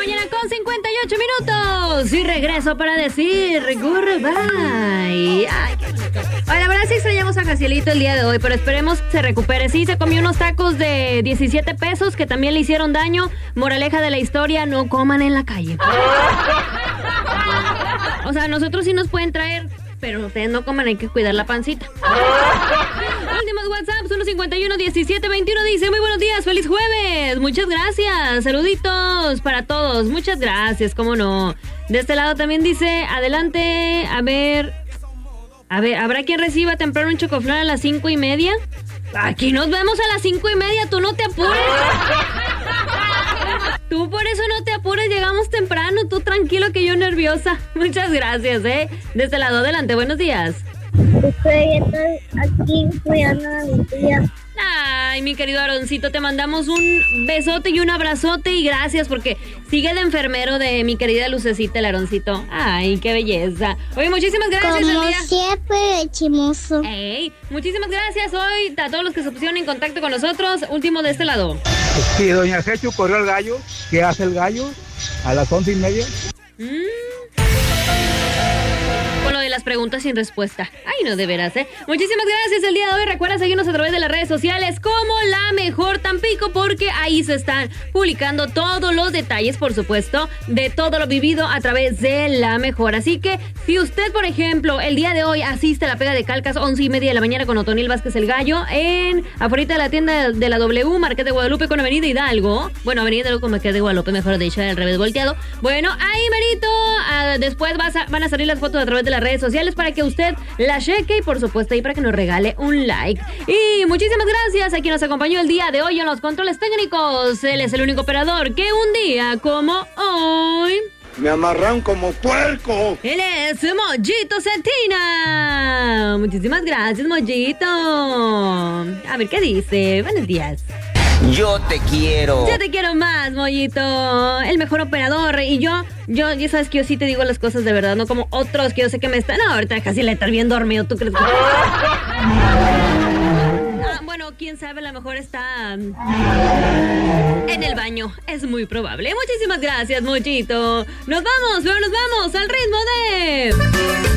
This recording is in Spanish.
mañana con 58 minutos. Y regreso para decir goodbye. Ay, qué chico. Oye, la verdad sí extrañamos a Jacielito el día de hoy, pero esperemos que se recupere. Sí, se comió unos tacos de 17 pesos que también le hicieron daño. Moraleja de la historia, no coman en la calle. O sea, nosotros sí nos pueden traer, pero ustedes no coman, hay que cuidar la pancita. Últimos WhatsApp, 151-1721 dice: muy buenos días, feliz jueves. Muchas gracias, saluditos para todos. Muchas gracias, cómo no. De este lado también dice: adelante, a ver, ¿habrá quien reciba temprano un chocoflán a las 5:30? Aquí nos vemos a las 5:30, tú no te apures. Tú por eso no te apures, llegamos temprano, tú tranquilo que yo nerviosa. Muchas gracias, De este lado, adelante, buenos días. Estoy aquí cuidando a mi tía. Ay, mi querido Aaroncito, te mandamos un besote y un abrazote y gracias porque sigue de enfermero de mi querida Lucecita, el Aaroncito. Ay, qué belleza. Oye, muchísimas gracias. Como siempre, chimoso. Ey, muchísimas gracias hoy a todos los que se pusieron en contacto con nosotros. Último de este lado. Sí, doña Jechu corrió al gallo. ¿Qué hace el gallo a las 11:30? Con lo de las preguntas sin respuesta. Ay, no, de veras, Muchísimas gracias el día de hoy. Recuerda seguirnos a través de las redes sociales como La Mejor Tampico, porque ahí se están publicando todos los detalles, por supuesto, de todo lo vivido a través de La Mejor. Así que, si usted, por ejemplo, el día de hoy asiste a la pega de Calcas 11:30 de la mañana con Otoniel Vázquez el Gallo, afuera de la tienda de la W, Marqués de Guadalupe con Avenida Hidalgo. Bueno, Avenida Hidalgo con Marqués de Guadalupe, mejor dicho, al revés volteado. Bueno, ahí merito, después van a salir las fotos a través de las redes sociales para que usted la cheque y por supuesto ahí para que nos regale un like. Y muchísimas gracias a quien nos acompañó el día de hoy en los controles técnicos. Él es el único operador que un día como hoy me amarran como puerco. Él es Mollito Santina. Muchísimas gracias, Mollito. A ver qué dice. Buenos días. Yo te quiero. Yo te quiero más, Mollito. El mejor operador. Y yo, ya sabes que yo sí te digo las cosas de verdad, no como otros que yo sé que me están. No, ahorita casi le están bien dormido. ¿Tú crees que? Bueno, quién sabe, a lo mejor está en el baño. Es muy probable. Muchísimas gracias, Mollito. Nos vamos al ritmo de